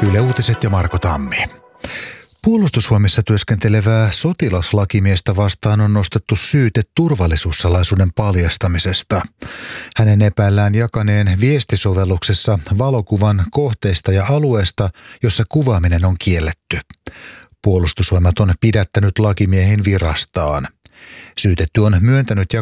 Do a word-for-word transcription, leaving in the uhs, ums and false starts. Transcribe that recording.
Yle Uutiset ja Marko Tammi. Puolustusvoimissa työskentelevää sotilaslakimiestä vastaan on nostettu syyte turvallisuussalaisuuden paljastamisesta. Hänen epäillään jakaneen viestisovelluksessa valokuvan kohteista ja alueesta, jossa kuvaaminen on kielletty. Puolustusvoimat on pidättänyt lakimiehen virastaan. Syytetty on myöntänyt